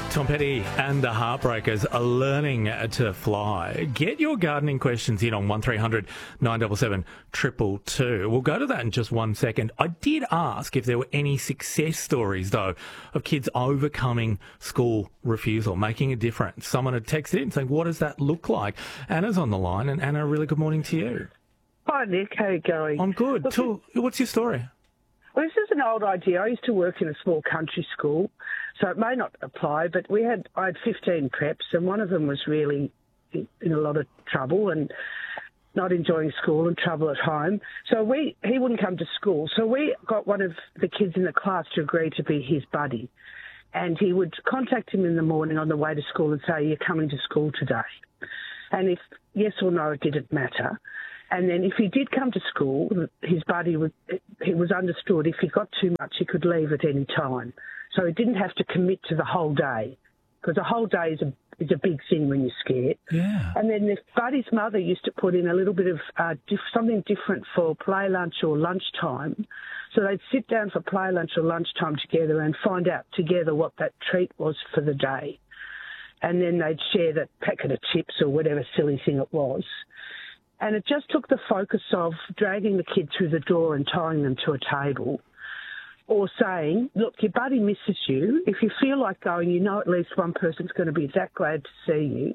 Tom Petty and the Heartbreakers are learning to fly. Get your gardening questions in on 1300 977 222. We'll go to that in just 1 second. I did ask if there were any success stories, though, of kids overcoming school refusal, making a difference. Someone had texted in saying, what does that look like? Anna's on the line, and Anna, really good morning to you. Hi, Nick. How are you going? I'm good. What's your story? Well, this is an old idea. I used to work in a small country school, so it may not apply, but I had 15 preps, and one of them was really in a lot of trouble and not enjoying school and trouble at home. So he wouldn't come to school. So we got one of the kids in the class to agree to be his buddy. And he would contact him in the morning on the way to school and say, you're coming to school today. And if yes or no, it didn't matter. And then if he did come to school, his buddy he was understood if he got too much, he could leave at any time. So he didn't have to commit to the whole day, because the whole day is a big thing when you're scared. Yeah. And then the buddy's mother used to put in a little bit of something different for play lunch or lunchtime. So they'd sit down for play lunch or lunchtime together and find out together what that treat was for the day. And then they'd share that packet of chips or whatever silly thing it was. And it just took the focus of dragging the kid through the door and tying them to a table, or saying, look, your buddy misses you. If you feel like going, you know at least one person's going to be that glad to see you.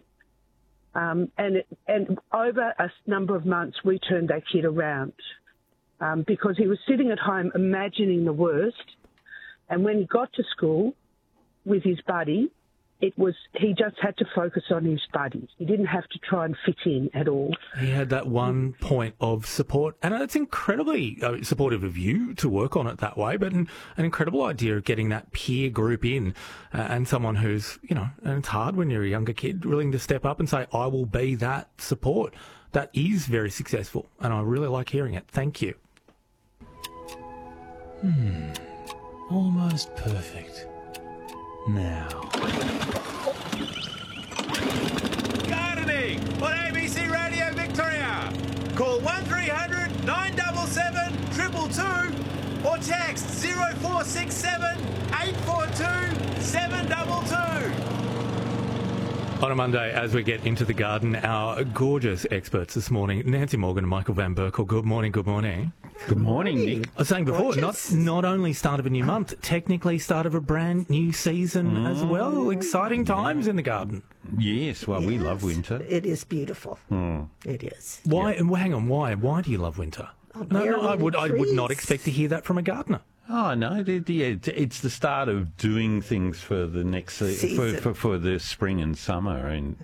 And over a number of months, we turned that kid around because he was sitting at home imagining the worst. And when he got to school with his buddy, he just had to focus on his buddy. He didn't have to try and fit in at all. He had that one point of support, and it's incredibly supportive of you to work on it that way, but an incredible idea of getting that peer group in and someone who's, and it's hard when you're a younger kid, willing to step up and say, I will be that support. That is very successful, and I really like hearing it. Thank you. Almost perfect. Now. Gardening on ABC Radio Victoria. Call 1300 977 222 or text 0467 842 722. On a Monday, as we get into the garden, our gorgeous experts this morning, Nancy Morgan and Michael Van Berkel. Good morning, good morning. Good morning, Nick. I was saying before, not only start of a new month, technically start of a brand new season as well. Exciting times in the garden. Yes, well, we love winter. It is beautiful. It is. Why? And hang on, why? Why do you love winter? I would not expect to hear that from a gardener. Oh, no, it's the start of doing things for the next season. For the spring and summer, and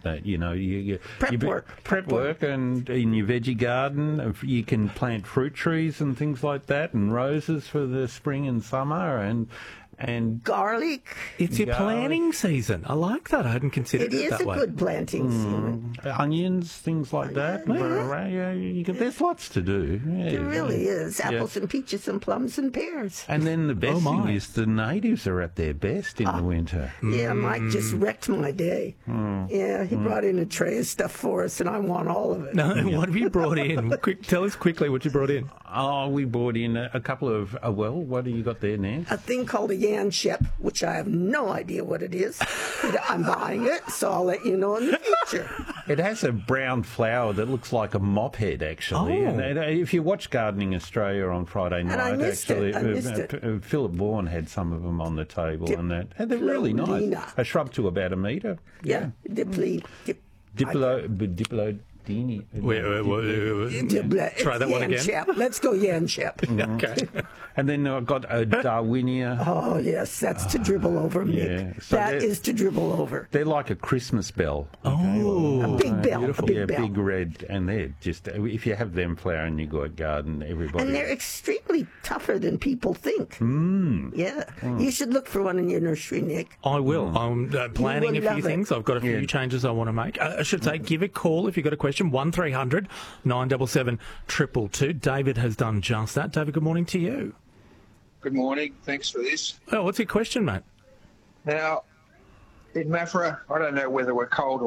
prep work, and in your veggie garden you can plant fruit trees and things like that, and roses for the spring and summer, and garlic. It's your planting season. I like that. I hadn't considered it that way. It is a good planting season. Onions, things like that. There's lots to do. Yeah, there really is. Apples and peaches and plums and pears. And then the best thing is the natives are at their best in the winter. Yeah, Mike just wrecked my day. Yeah, he brought in a tray of stuff for us, and I want all of it. No, what have you brought in? Tell us quickly what you brought in. Oh, we brought in a couple of, what do you got there, Nan? A thing called a Yanshep, which I have no idea what it is. But I'm buying it, so I'll let you know in the future. It has a brown flower that looks like a mop head, actually. Oh. And if you watch Gardening Australia on Friday night, I missed it. Philip Vaughan had some of them on the table, and they're really nice. A shrub to about a metre. Yeah. Diplodini. Try that one again. Let's go Yanshep. Okay. And then I've got a Darwinia. Oh, yes, that's to dribble over, Mick. Yeah. So that is to dribble over. They're like a Christmas bell. A big bell. Beautiful. Big red. And they're just, if you have them flowering in your good garden, everybody. And they're extremely tougher than people think. Yeah. You should look for one in your nursery, Nick. I will. I'm planning a few things. I've got a few changes I want to make. I should say, give a call if you've got a question. 1300 977 222. David has done just that. David, good morning to you. Good morning. Thanks for this. Oh, what's your question, mate? Now, in Maffra, I don't know whether we're cold or